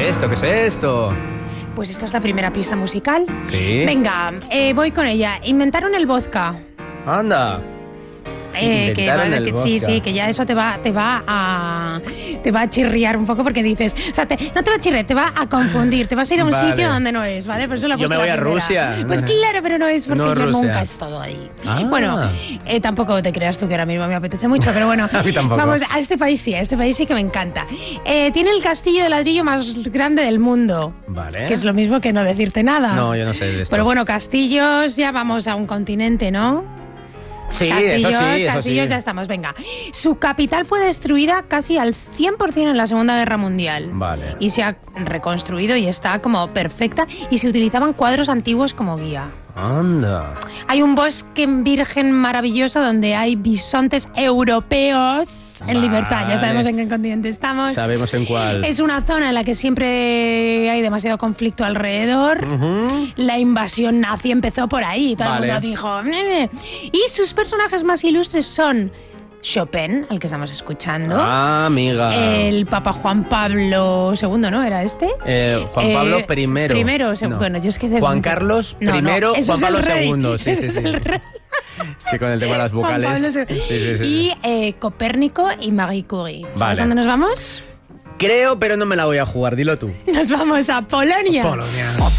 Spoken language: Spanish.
esto? ¿Qué es esto? Pues esta es la primera pista musical. Sí. Venga, voy con ella. Inventaron el vodka. Anda. Inventaron el vodka. Sí, que ya eso te va a chirriar un poco porque dices, o sea, no te va a chirriar, te va a confundir, te vas a ir a un sitio donde no es, ¿vale? Por eso la Yo me voy a Rusia. Pues claro, pero no es porque No, yo Rusia. nunca he estado ahí. Ah. Bueno, tampoco te creas tú que ahora mismo me apetece mucho, pero bueno, A mí tampoco. vamos, a este país sí que me encanta. Tiene el castillo de ladrillo más grande del mundo. Vale. Que es lo mismo que no decirte nada. No, yo no sé de esto. Pero bueno, castillos, ya vamos a un continente, ¿no? Sí, Castillos, ya estamos, venga. Su capital fue destruida casi al 100% en la Segunda Guerra Mundial. Vale. Y se ha reconstruido y está como perfecta y se utilizaban cuadros antiguos como guía. Anda. Hay un bosque virgen maravilloso donde hay bisontes europeos en libertad. Ya sabemos en qué continente estamos. Sabemos en cuál. Es una zona en la que siempre hay demasiado conflicto alrededor. La invasión nazi empezó por ahí. Todo el mundo dijo... "Nene". Y sus personajes más ilustres son Chopin, al que estamos escuchando. Ah, amiga. El Papa Juan Pablo II, ¿no? ¿Era este? Juan Pablo I. Primero, No. bueno, yo es que... Juan Carlos I, eso Juan Pablo es el rey. II. Sí, Ese sí. es el rey. Es que con el tema de las vocales. Juan Pablo II. Sí. Y Copérnico y Marie Curie. ¿Sabes Vale. dónde nos vamos? Creo, pero no me la voy a jugar. Dilo tú. Nos vamos a Polonia. Polonia.